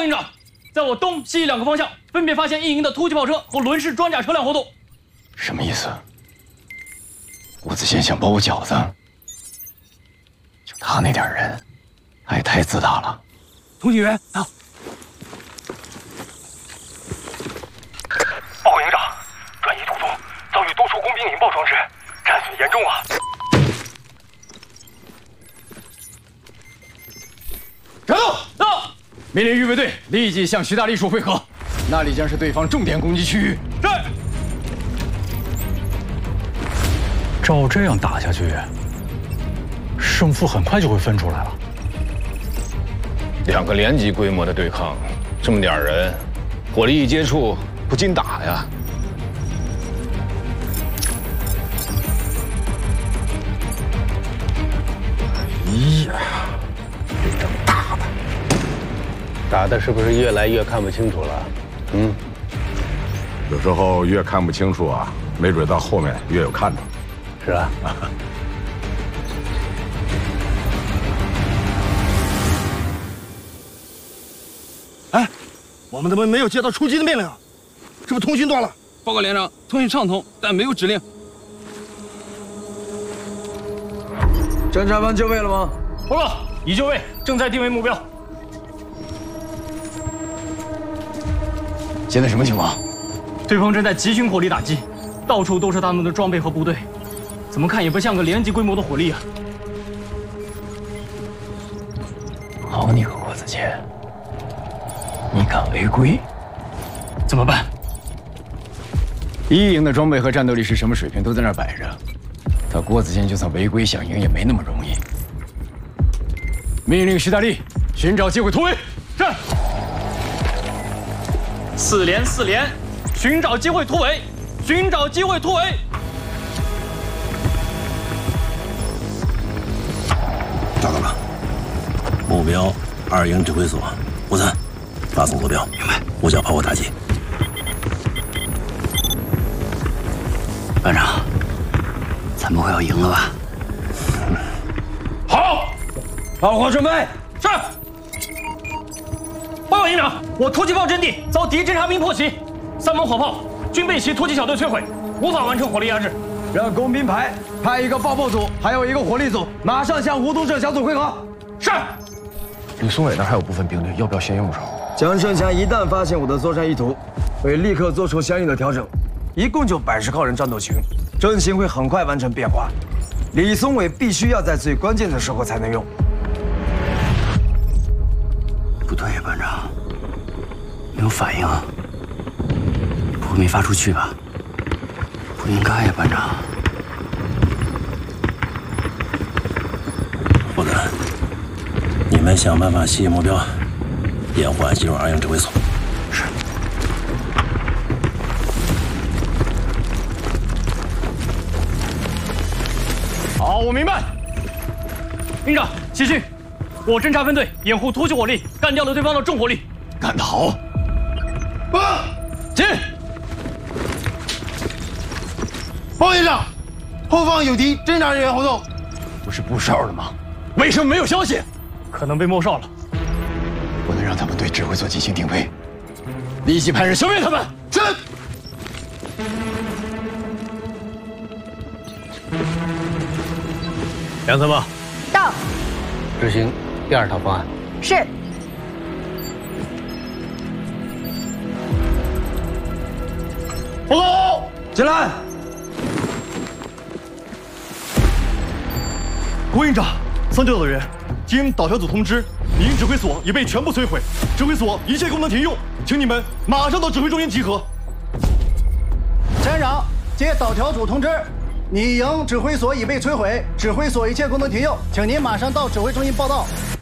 营长，在我东西两个方向分别发现一营的突击炮车和轮式装甲车辆活动。 什么意思？郭子健想包我饺子？就他那点人，他也太自大了。 通信员啊！ 报告营长，转移途中遭遇多处工兵引爆装置，战损严重啊！ 战斗！到！命令预备队立即向徐大力处汇合，那里将是对方重点攻击区域。 是。 照这样打下去，胜负很快就会分出来了。 2个连级规模的对抗，这么点人，火力一接触，不禁打呀。 哎呀，这张大的， 打的是不是越来越看不清楚了？ 有时候越看不清楚啊，没准到后面越有看头。 是啊。 哎，我们怎么没有接到出击的命令啊？是不是通讯断了？ 报告连长，通讯畅通，但没有指令。 侦察班就位了吗？ 报告，已就位，正在定位目标。 现在什么情况？ 对方正在集群火力打击，到处都是他们的装备和部队，怎么看也不像个连级规模的火力啊！ 好你个郭子健，你敢违规？ 怎么办 ？1营的装备和战斗力是什么水平都在那儿摆着，他郭子健就算违规想赢也没那么容易。命令徐大力寻找机会突围。 是。4连4连，寻找机会突围，寻找机会突围。 找到了，目标2营指挥所53，发送坐标。明白。呼叫炮火打击。 班长，咱们快要赢了吧？ 好， 炮火准备。 是。报告营长，我突击炮阵地遭敌侦察兵破袭，3门火炮均被其突击小队摧毁，无法完成火力压制。 让工兵排派1个爆炮组，还有1个火力组，马上向胡同社小组汇合。 是。 李松伟那儿还有部分兵力，要不要先用上？江胜强一旦发现我的作战意图，会立刻做出相应的调整。一共就80号人战斗群，阵型会很快完成变化。李松伟必须要在最关键的时候才能用。不对呀，班长，没有反应，不会没发出去吧？不应该呀，班长。 伙子，你们想办法吸引目标，延缓进入2营指挥所。 是。 好，我明白。营长，继续。我侦察分队掩护突击火力，干掉了对方的重火力。 干得好！ 进！ 报营长，后方有敌侦察人员活动。 不是布哨了吗？为什么没有消息？ 可能被没哨了。 不能让他们对指挥所进行定位，立即派人消灭他们。 是。 杨参谋， 到。 执行第2套方案。 是。 报告， 进来。 郭营长，3调的人，经导调组通知，你营指挥所已被全部摧毁，指挥所一切功能停用，请你们马上到指挥中心集合。 站长，接导调组通知，你营指挥所已被摧毁，指挥所一切功能停用，请您马上到指挥中心报到。